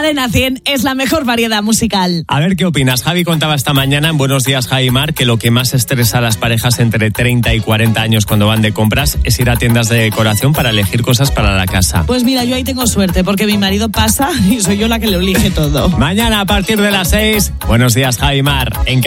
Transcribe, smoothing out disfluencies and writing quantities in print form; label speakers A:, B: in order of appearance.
A: Cadena 100 es la mejor variedad musical.
B: A ver qué opinas. Javi contaba esta mañana en Buenos Días, Javi Mar, que lo que más estresa a las parejas entre 30 y 40 años cuando van de compras es ir a tiendas de decoración para elegir cosas para la casa.
A: Pues mira, yo ahí tengo suerte porque mi marido pasa y soy yo la que le elige todo.
B: Mañana a partir de las 6, Buenos Días, Javi Mar.